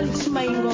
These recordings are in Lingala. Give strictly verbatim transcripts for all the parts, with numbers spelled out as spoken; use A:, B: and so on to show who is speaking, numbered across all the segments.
A: Dalix Maingo.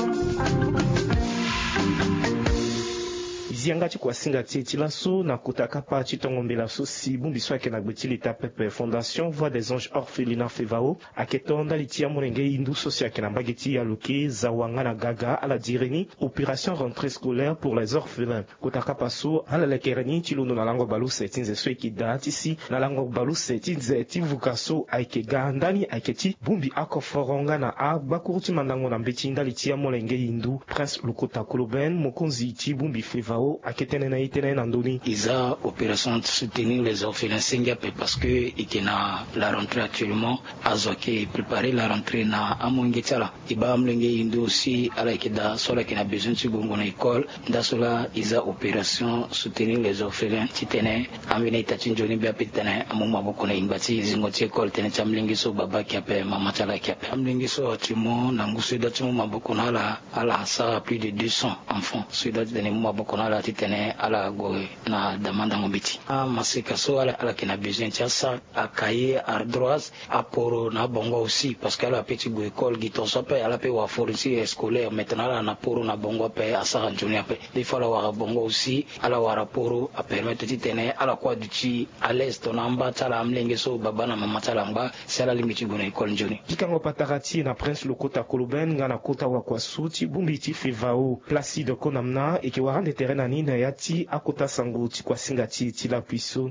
B: Zianga chikwa singa titi lasso na kutaka pa chitongombela sosi bumbi swake na gbetili ta pepe Fondation Voix des Anges Orphelina Fevao aketonda litia morenge indu sosia ke na bageti ya luki zawanga na gaga ala direni opération rentrée scolaire pour les orphelins kutaka paso ala lekereni chiluno na lango balu setinze sweki dati si na lango balu setinze tivukaso aikega ndani aiketi bumbi ako foronga na a bakuruti mandango na mbeti ndali tia morenge indu Prince Lukota Koloben mokonzi ti bumbi Fevao
C: Ils ont opération de soutenir les orphelins Singape parce que ikena la rentrée actuellement azoke préparer la rentrée na amongetala iba amlenge indo aussi ala ikeda sola kena besoin de bongo na école nda sola ils ont opération soutenir les orphelins titene amene tatinjoni bia petene amoma boko na imbati zingoti école tene chamlenge so baba kiape mama chala kiape amlenge so atimo na ngusu datimo maboko na ala ala ça plus de deux cents enfants so datene maboko na ala titene ala go na demanda ngobiti a masika so ala ala kena besoin tia ça a cahier ardoise a poro na bongo aussi parce qu'elle a petit go école gito so pe ala pe wa fournir scolaire maintenant la na poro na bongo pe a ça joni pe des fois la wa bongo aussi ala wa raporo a permettre titene ala kwa duti à l'est na mba tala amlenge so baba na mama tala mba c'est la limite go na école joni
B: kikango patarati na Prince Lukota Koloben ngana kota wa kwa suti bumbiti Fevao Placide Konamna et qui wa rendre terrain na nina yati akota sango ti kwa singa ti ti la puiso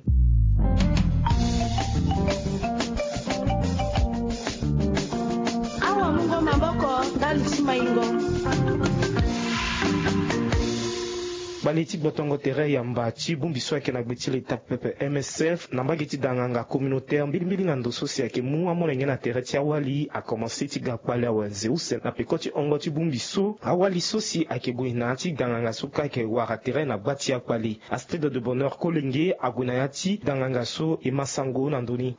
A: Awa mungo maboko Dalix Maingo.
B: baleti botongo tere ya mbachi bumbi swake na gbetili ta pepe M S F na mbageti danganga communautaire mbili mbili ngando sosi yake mu amolenge na tere ti awali a commencé ti gapale wa zeuse na pekoti ongo ti bumbi so awali sosi ake boina ti danganga so kake wara tere na gbati ya kwali Astrid de Bonheur kolenge aguna ya ti danganga so e masango na ndoni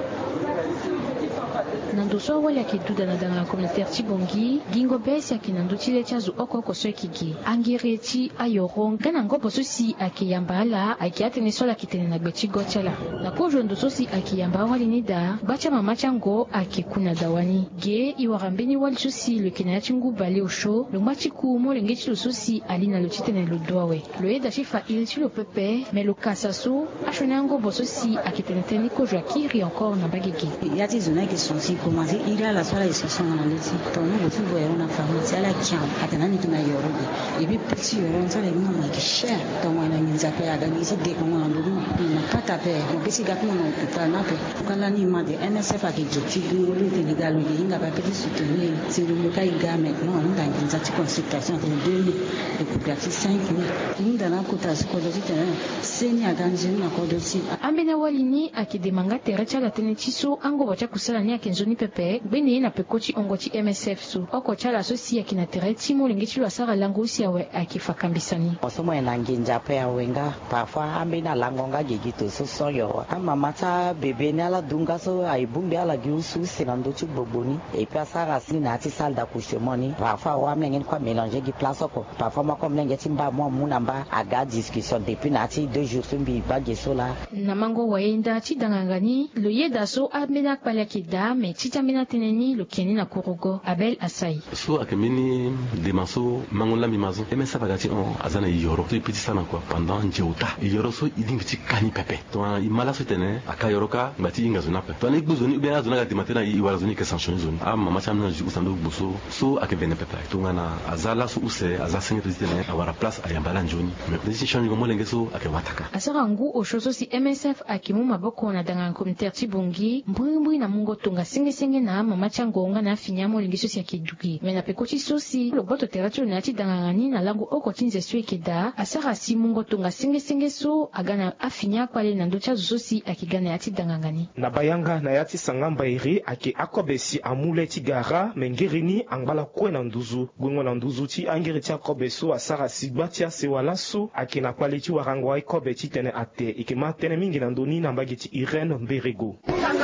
D: Nandoso awali akiduda na danga communautaire Tibongi, gingo besi akinandutile chazu oko koso ekigi. Angireti ayoron, gana ngobo sosi akiyambala, akiatene sola kitene na gbeti gochala. Na kojo ndososi akiyamba awali nida, bacha mamacha ngo akikuna dawani. Ge, iwarambeni wali sosi le kenayachi ngu bale osho, le mbachi kuumo lengechi lo sosi alina lo chitene lo doawe. Lo eda shifa iliti lo pepe, me lo kasaso, ashone ngobo sosi akitene teni kojo akiri encore na bagegi.
E: Yati zona ki sonsi commencer il y a la soirée discussion on a dit ton nous vous voyez on a pharmacie à la kiam atana tuna yoro et puis petit yoro ça les maman qui cher donc on a mis ça fait à gagner c'est des comment on dit na pas taper on petit gars comment on peut na pe quand la ni mande N S F a qui dit tu dois le légal lui il n'a pas petit soutenir c'est le cas il gars maintenant on a une petite consultation de deux mille et pour gâter cinq mille nous dans la côté ce que je dis c'est ni à gagner na côté aussi
D: amena walini akidemanga terecha la tenetiso ango wacha kusala ni akenzoni pepe bene na pekoti ongoti M S F su oko chala sosi akina tereti mo lengechi lo asara lango si awe akifakambisani
F: osomo enanginja pe awenga parfois amena langonga gigito so soyo amamata bebe ne ala dunga so aibumbi ala giusu sinando chi boboni et puis asara sina ati salle d'accouchement ni parfois wa mlengen kwa mélanger gi place oko parfois ma comme lengechi mba mo munamba aga discussion depuis nati deux jours sumbi bagi sola
D: na mango waenda ti dangangani lo yeda so amena pala kida me ti tamena teneni lo kieni na kurugo Abel Asai
G: so akemini demaso mangola mi mazo et mais ça va gâter on azana yoro so petit sana quoi pendant njeuta yoro so iding petit kani pepe to imala so tene aka yoroka bati inga zona pe to ne gbuzoni bien zona ga timatena i wala zoni ke sanction zoni ah mama chamna ju usando buso so akevene pepe to ngana azala so use azasenge tene awara place ayambala njoni mais decision ngo molenge so akewataka
D: asara ngu oshoso si M S F akimu maboko na danga communautaire Tibongi mbwimbwi na mungo tonga senge senge na mama changonga na finyamo lingiso si akidugi mena pekoti sosi lo boto teratio na ati danga ngani na lango oko tinze swekeda asara si mungo tonga senge senge so agana afinya kwale na ndocha sosi akigana yati danga ngani
B: na bayanga na yati sangamba iri ake akobesi amule tigara mengirini angbala kwe na nduzu gungo na nduzu ti angiri ti akobeso asara sigbatia se walaso ake na kwale ti warangwa ikobe ti tene ate ikema tene mingi na ndoni na mbagi ti Irene Mberego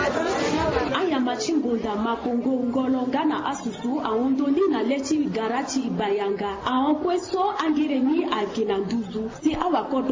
H: aya machingunda makongo ngolonga na asusu aondoni na leti garati bayanga aonkweso angireni akina nduzu si awakodro ali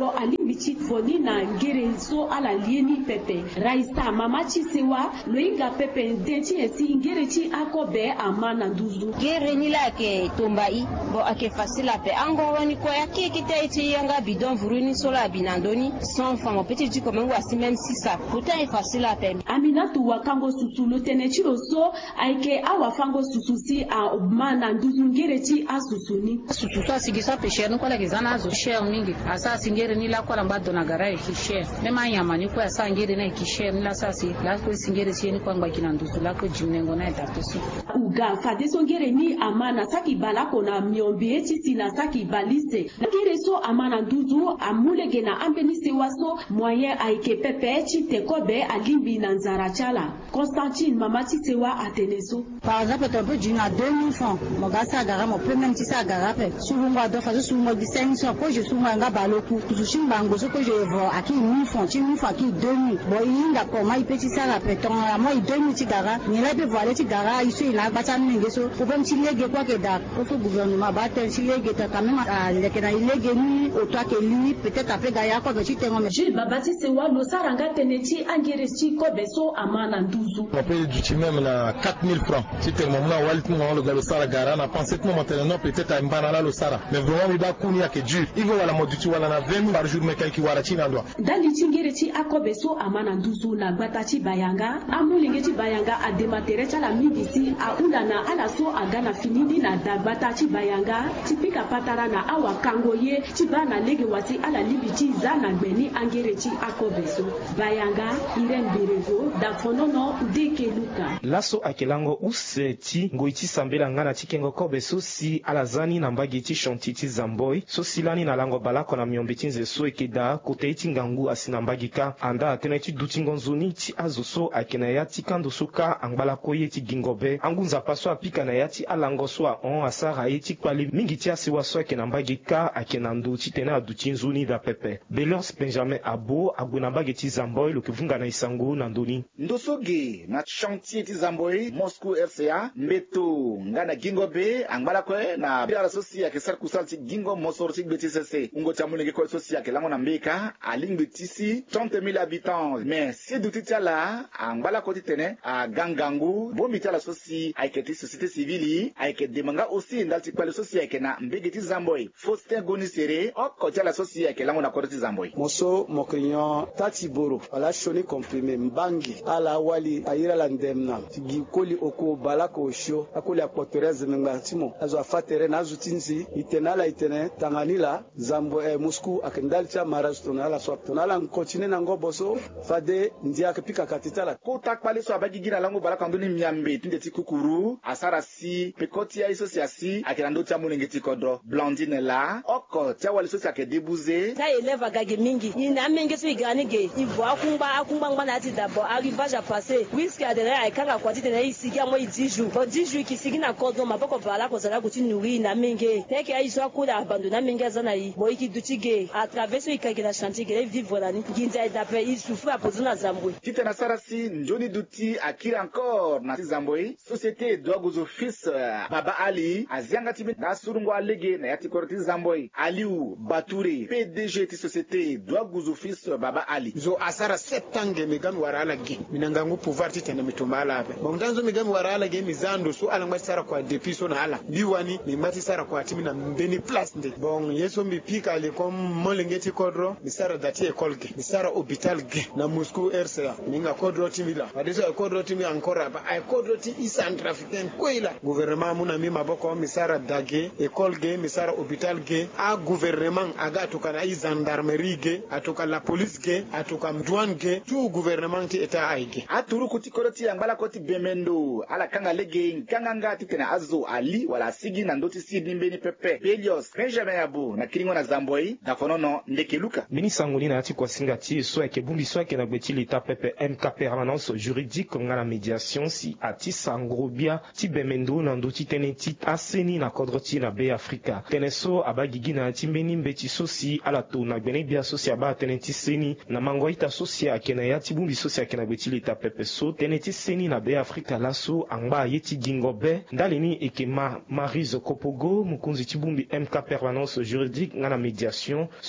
H: bichi foni na ngere so ala lieni pepe raisa mama chisewa loinga pepe denti esi ngere chi akobe amana nduzu
I: gere ni lake tombai bo ake fasila pe ango woni ko yake kita iti yanga bidon vuruni sola binandoni sans femme petit du comme wasi même si ça pourtant est facile à peine
H: Aminatu wakango susu lotene chiro so aike awa fango susu si a mana nduzu ngere chi asusuni
J: susu so sigisa pe cher no kola gizana zo cher mingi asa singere ni la kola mbado na garai ki cher mema nyama ni ko asa ngere na ki cher ni la sasi la ko singere chi ni kwangba kina nduzu la ko jimnengo na etatosi
H: uga fadeso ngere ni amana saki balako na miombi eti sina saki baliste ngere so amana nduzu amulege na ambeniste waso moyen aike pepe eti tekobe alimbi na nzara chala Constantine mamati sewa ateneso
E: par exemple tu peux dire à deux mille francs mon gars ça gara mon premier petit ça gara pe souvent moi deux fois souvent moi cinq cents ko je souvent nga baloku toujours bango so ko je vois à qui mille francs tu mille francs qui deux mille bon inga ko mai petit ça la peton à moi deux mille ti gara ni la be voilà ti gara ici là ba ta ninge so ko bam ti lege quoi que da au gouvernement ba tel si lege ta quand même à lege na lege ni au toi que lui peut-être après gaya ko be ti tengo me
H: Jules babati sewa no saranga teneti angeresi ko beso amana nduzu
K: on peut du même na quatre mille francs si tu moment walit mo le galo sara gara na pensé que maintenant peut-être à mbana le sara mais vraiment il va kunia que Dieu il veut la moditu wala na vingt mille par jour mais quelqu'un wala chi na ndo
H: dali tingereti akobeso amana nduzu na gbatachi bayanga amulingeti bayanga adematerecha la mibisi a ulana ala so agana finidi na dagbatachi bayanga tipika patara na awa kangoye tibana lege wasi ala libiti zana gbeni angereti akobeso bayanga Irene Berezo dafonono deke luka
B: laso akelango useti ngoiti sambela ngana tikengo kobeso si alazani na mbagi ti chanti ti zamboy so silani na lango balako na miombe ti nzeso ekeda kote iti ngangu asi na mbagi ka anda atene ti duti ngonzoni ti azo so akena ya ti kando so ka angbalako ye ti gingobe angu nzapa so apika na ya ti alango so ahon asara ye ti kpali mingi ti asiwa so ayeke na mbagi ka ayeke na ndu ti tene adu ti nzoni da pepe Belers Benjamin Abo agwe na mbagi ti zamboy lo yeke vunga na isango na ndoni
L: ndosoge na chantier ti zamboy Moscou R C A mbeto nga na gingobe angbalako na biara so si ayeke sara kusala ti gingo mosoro ti gbe ti sese ungo ti amolenge kue so si ayeke lango na mbeka alingbe ti si trente mille habitants mais si duti ti ala angbalako ti tene agangangu bombi ti ala so si ayeke ti société civile ayeke demanga aussi ndali ti kpale so si ayeke na mbege ti zamboy Faustin Goni Sere oko ti ala so si ayeke lango na koro ti zamboy
M: moso mokrinyo tati boro ala shoni comprimé mbangi ala wali ayira la ndemna tigi koli oko balako osho akoli apotereze menga timo azo afatere na azutinzi itena la itene tanganila zambo e Moscou akendali cha maraj tonala so tonala continue na ngoboso fade ndia kapika katitala
L: kota kpale so abagi na lango balako ndoni miambe tinde ti kukuru asara si pekoti ya iso si asi akena ndo ti amolenge ti kodro Blandine la oko ti awali so si ake debuze
I: ta eleva gage mingi ina menge so igani ge ivo akumba akumba ngba na ti dabo arrivage à passer whisky adere ay kanga kwati tene isiki amo dix jours bo dix jours kisiki na kodro maboko bala ko zala kuti nuri na menge teke ay so akula abandona menge zana yi bo iki dutige à travers so ikage na chantier ge vivre la ni ginza etape il souffre à poser na zambwe
L: tite na sarasi njoni duti akira encore na zambwe société doagozo fils Baba Ali azianga ti na surungo alege na yati korti zambwe Aliou Bature P D G ti société doagozo fils Baba Ali
K: zo asara septange megan warala ge minanga ngu pouvoir ti tene mitumbala be bon danzo megan warala ge mizando so ala ngwa sara kwa depuis so na ala biwani ni mati sara kwa timi na mbeni place nde bon yeso mi pika le comme molengeti kodro mi sara dati école ge mi sara hôpital ge na Moscou R C A minga kodro timi la adiso kodro timi encore ba ay kodro ti centre africain koila gouvernement muna mi maboko mi sara dage école ge mi sara hôpital ge a gouvernement aga to kana i gendarmerie ge atoka la police ge atoka douane ge tout gouvernement ti eta aige
L: aturu kuti koroti angala koti bemendo ala kanga lege nkanga ngati tena azo ali wala sigi na ndoti sidi mbeni pepe Belers Benjamin Abo na kiringo na zamboy dafonono ndeke luka
B: mini sanguni na ati kwa singa ti so eke bumbi so eke na gbeti lita pepe M K permanence juridique nga na médiation si ati sangrobia ti bemendo na ndoti tene ti aseni na kodro ti na be Afrika tene so abagigi na ati mbeni mbeti so si ala to na gbene bia so si aba tene ti seni na mango ita so si ake na ya ti bumbi so si ake na gbeti lita pepe so tene ti seni na be Afrika la so angba ye ti gingobe ndali ni eke ma Marise Kopogo mukunzi ti bumbi M K permanence juridique nga na médiation so si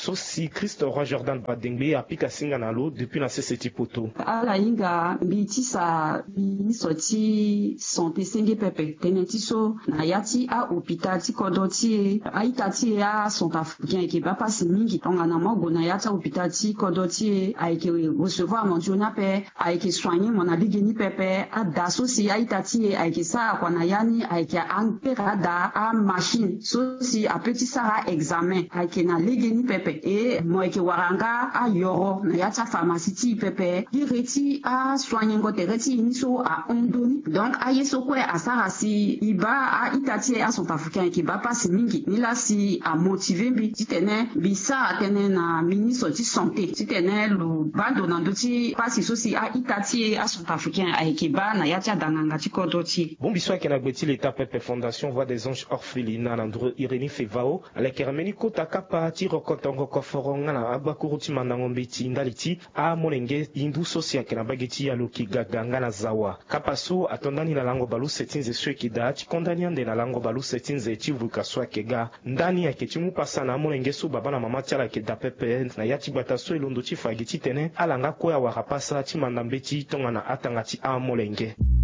B: ti Christ Roi Jordan Badengbe apika singa na lo depuis na seseti poto.
H: Ala inga biti sa ministre ti santé senge pepe teneti so na yati a hôpital ti kodoti a itati a Centrafricain ke ba pasi mingi tonga na mogo na yata hôpital ti kodoti a ke recevoir mon jona pe a ke soigner mon abigeni pepe a daso si a itati a ke sa kwa na yani a ke ampera da a machine so si a petit sa examen a ke na legeni pepe e mo ke waranga a yoro na yata pharmacie ti pepe di reti a soigner ngo te reti ni so a ondoni donc a yeso kwe a sara si iba a itati a Centrafricain ke ba pasi mingi ni la si a motiver bi titene bi sa tene na ministre ti santé titene lu bando na ndoti pasi so si a itati a Centrafricain a ke ba na yata danganga ti kodoti
B: bon biswa ke na gbeti l'état pepe fondation voix des anges orphelinat na ndro Irénie Fevao ale kerameni kota kapa ti rokotongo koforonga na abakuru ti mandango mbeti ndali ti a molenge indu sosia ke na bageti ya loki gaganga na zawa kapa so atondani na lango balu setinze swe kida ti kondani ande na lango balu setinze ti vuka swa kega ndani ya ke ti mu pasa na molenge so baba na mama ti ala ke da pepe na ya ti gbata so elondo ti fagi ti tene alanga koya wara pasa ti manda mbeti tonga na atanga ti a molenge.